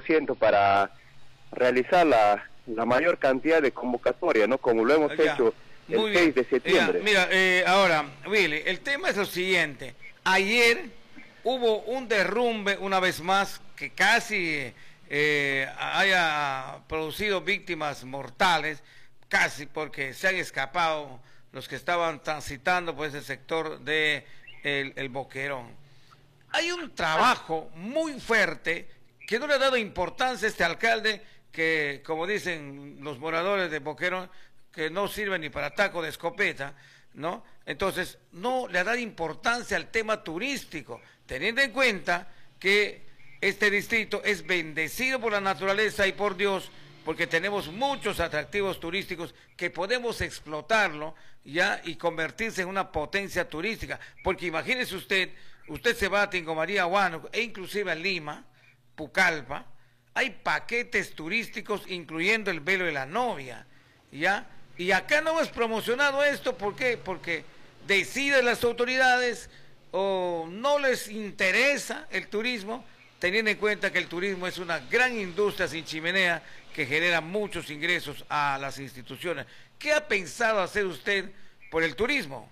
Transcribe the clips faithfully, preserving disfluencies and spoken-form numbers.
ciento para realizar la, la mayor cantidad de convocatoria, ¿no? Como lo hemos Ya. hecho el Muy seis bien. de septiembre. Ya, mira, eh, ahora, Willy, el tema es lo siguiente. Ayer hubo un derrumbe, una vez más, que casi eh, haya producido víctimas mortales, casi porque se han escapado los que estaban transitando por ese sector de el, el Boquerón. Hay un trabajo muy fuerte que no le ha dado importancia a este alcalde, que, como dicen los moradores de Boquerón, que no sirve ni para taco de escopeta, ¿no? Entonces, no le ha dado importancia al tema turístico, teniendo en cuenta que este distrito es bendecido por la naturaleza y por Dios, porque tenemos muchos atractivos turísticos que podemos explotarlo ya y convertirse en una potencia turística. Porque imagínese usted, usted se va a Tingo María, Huánuco, e inclusive a Lima, Pucallpa, hay paquetes turísticos incluyendo el velo de la novia, ¿ya? Y acá no hemos promocionado esto, ¿por qué? Porque deciden las autoridades o no les interesa el turismo, teniendo en cuenta que el turismo es una gran industria sin chimenea que genera muchos ingresos a las instituciones. ¿Qué ha pensado hacer usted por el turismo?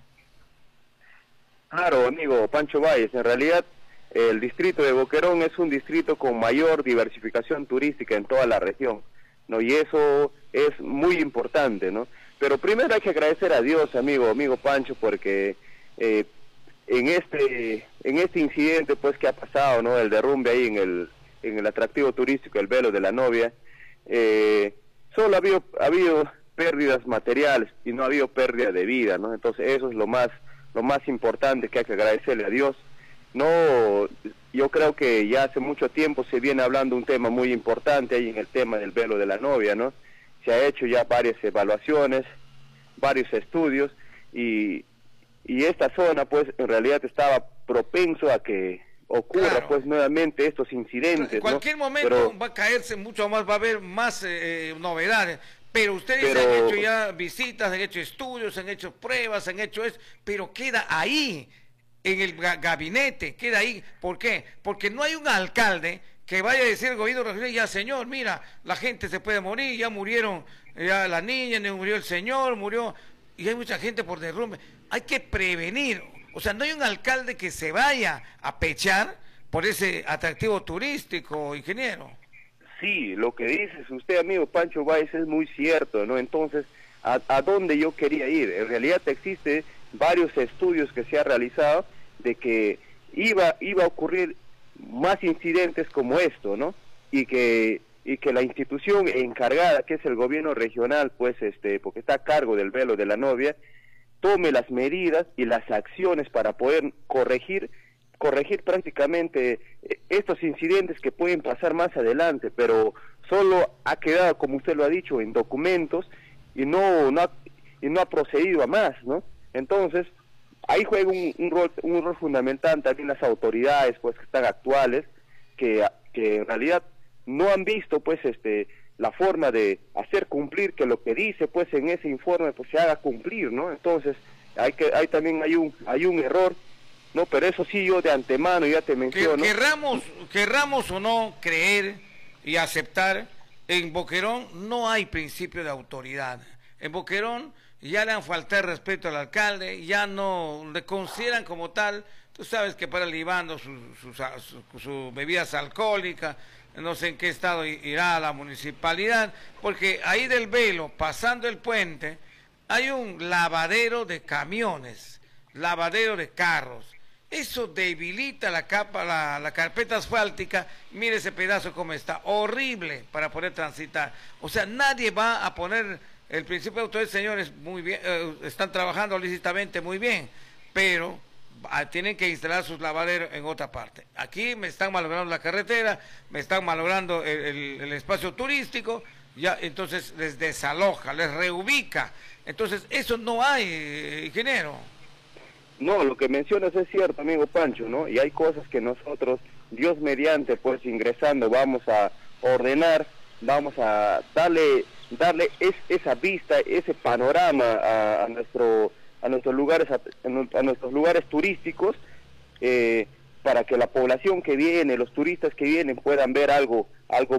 Claro, amigo Pancho Valles, en realidad el distrito de Boquerón es un distrito con mayor diversificación turística en toda la región, ¿no? Y eso es muy importante, ¿no? Pero primero hay que agradecer a Dios, amigo, amigo Pancho, porque eh, en este en este incidente pues que ha pasado, ¿no? El derrumbe ahí en el en el atractivo turístico, el velo de la novia, eh, solo ha habido, ha habido pérdidas materiales y no ha habido pérdida de vida, ¿no? Entonces eso es lo más lo más importante que hay que agradecerle a Dios. No, yo creo que ya hace mucho tiempo se viene hablando un tema muy importante ahí en el tema del velo de la novia, ¿no? Se ha hecho ya varias evaluaciones, varios estudios, y, y esta zona pues en realidad estaba propenso a que ocurra claro. pues nuevamente estos incidentes. En cualquier ¿no? momento pero, va a caerse mucho más, va a haber más eh, novedades. Pero ustedes pero, han hecho ya visitas, han hecho estudios, han hecho pruebas, han hecho eso, pero queda ahí, en el gabinete, queda ahí. ¿Por qué? Porque no hay un alcalde que vaya a decir al gobierno regional, ya señor, mira, la gente se puede morir, ya murieron ya la niña, murió el señor, murió, y hay mucha gente por derrumbe. Hay que prevenir, o sea, no hay un alcalde que se vaya a pechar por ese atractivo turístico, ingeniero. Sí, lo que dices usted, amigo Pancho Valles, es muy cierto, ¿no? Entonces, ¿a, a dónde yo quería ir? En realidad existe varios estudios que se ha realizado de que iba iba a ocurrir más incidentes como esto, ¿no? Y que y que la institución encargada, que es el gobierno regional, pues este, porque está a cargo del velo de la novia, tome las medidas y las acciones para poder corregir corregir prácticamente estos incidentes que pueden pasar más adelante, pero solo ha quedado, como usted lo ha dicho, en documentos y no no ha, y no ha procedido a más, ¿no? Entonces, ahí juega un, un, rol, un rol fundamental también las autoridades pues que están actuales, que, que en realidad no han visto pues este la forma de hacer cumplir que lo que dice pues en ese informe pues se haga cumplir, ¿no? Entonces, hay que hay también hay un hay un error, ¿no? Pero eso sí, yo de antemano ya te menciono. Querramos, querramos o no creer y aceptar, en Boquerón no hay principio de autoridad. En Boquerón ya le han faltado respeto al alcalde, ya no le consideran como tal. Tú sabes que para libando sus su, su, su bebidas alcohólicas, no sé en qué estado irá a la municipalidad, porque ahí del velo, pasando el puente, hay un lavadero de camiones, lavadero de carros. Eso debilita la capa, la, la carpeta asfáltica. Mire ese pedazo como está, horrible para poder transitar. O sea, nadie va a poner el principio de autoridad, señores, muy bien, eh, están trabajando lícitamente muy bien, pero ah, tienen que instalar sus lavaderos en otra parte. Aquí me están malogrando la carretera, me están malogrando el, el, el espacio turístico, ya entonces les desaloja, les reubica. Entonces, eso no hay, eh, ingeniero. No, lo que mencionas es cierto, amigo Pancho, ¿no? Y hay cosas que nosotros, Dios mediante, pues ingresando, vamos a ordenar, vamos a darle darle es, esa vista, ese panorama a, a nuestro a nuestros lugares a, a nuestros lugares turísticos, eh, para que la población que viene, los turistas que vienen puedan ver algo algo